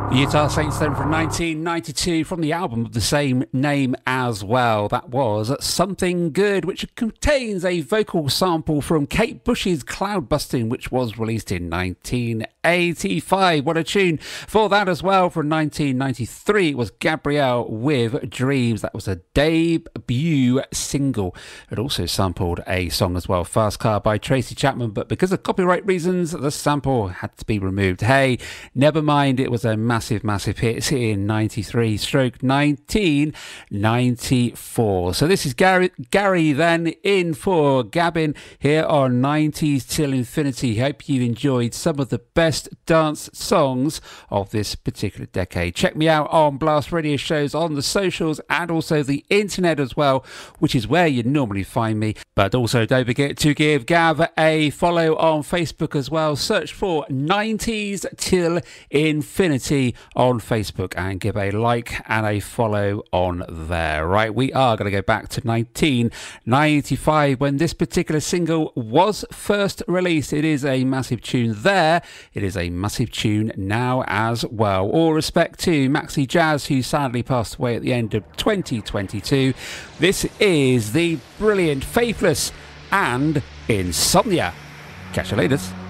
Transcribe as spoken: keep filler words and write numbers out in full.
Utah Saints then from nineteen ninety-two from the album of the same name as well. That was Something Good, which contains a vocal sample from Kate Bush's Cloud Busting, which was released in nineteen eighty-five. What a tune for that as well. From nineteen ninety-three, it was Gabrielle with Dreams. That was a debut single. It also sampled a song as well, Fast Car by Tracy Chapman, but because of copyright reasons, the sample had to be removed. Hey, never mind, it was a massive Massive, massive hits in ninety-three stroke nineteen ninety-four. So this is Gary, Gary then in for Gabin here on nineties Till Infinity. Hope you've enjoyed some of the best dance songs of this particular decade. Check me out on Blast Radio shows on the socials and also the internet as well, which is where you normally find me. But also don't forget to give Gav a follow on Facebook as well. Search for nineties Till Infinity on Facebook and give a like and a follow on there. Right, we are going to go back to nineteen ninety-five when this particular single was first released. It is a massive tune there. It is a massive tune now as well. All respect to Maxi Jazz, who sadly passed away at the end of twenty twenty-two. This is the brilliant Faithless and Insomnia. Catch you later.